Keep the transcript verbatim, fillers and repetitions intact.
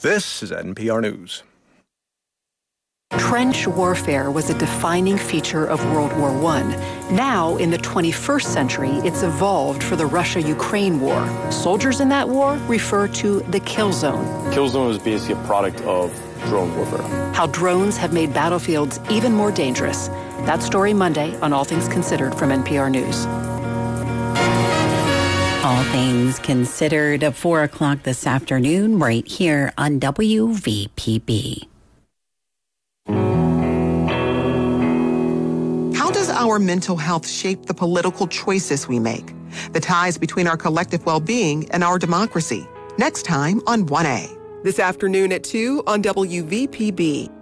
This is N P R News. Trench warfare was a defining feature of World War One. Now, in the twenty-first century, it's evolved for the Russia-Ukraine war. Soldiers in that war refer to the kill zone. Kill zone is basically a product of drone warfare. How drones have made battlefields even more dangerous. That story Monday on All Things Considered from N P R News. All Things Considered at four o'clock this afternoon, right here on W V P B. How does our mental health shape the political choices we make? The ties between our collective well-being and our democracy. Next time on one A. This afternoon at two on W V P B.